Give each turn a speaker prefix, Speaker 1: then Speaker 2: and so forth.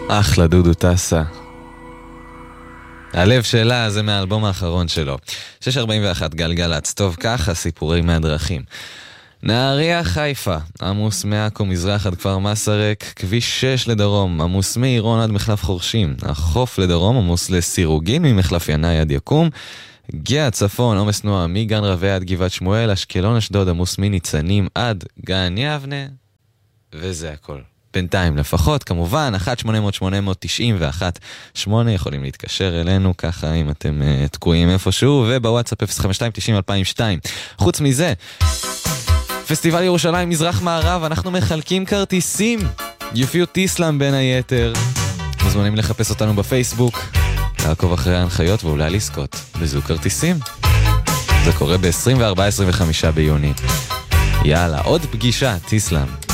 Speaker 1: אחלה דודו טסה. הלב שלה זה מהאלבום האחרון שלו. 641 גלגלץ. טוב, ככה סיפורי מהדרכים. נהריה חיפה, עמוס מעכו מזרח עד כפר מסרק, כביש 6 לדרום, עמוס מעירון עד מחלף חורשים, החוף לדרום, עמוס לסירוגין ממחלף ינאי עד יקום, גאה צפון, עומס תנועה מגן רבי עד גבעת שמואל, אשקלון אשדוד, עמוס מניצנים עד גן יבנה, וזה הכל. בינתיים לפחות, כמובן, 1-800-891-8 יכולים להתקשר אלינו, ככה אם אתם תקועים איפשהו, ובוואטסאפ 052-90-2002. חוץ מזה, פסטיבל ירושלים מזרח מערב, אנחנו מחלקים כרטיסים, יופיו טיסלם בין היתר. מוזמנים לחפש אותנו בפייסבוק, לעקוב אחרי ההנחיות ואולי לזכות בזוג כרטיסים. זה קורה ב-24-25 ביוני. יאללה, עוד פגישה, טיסלם.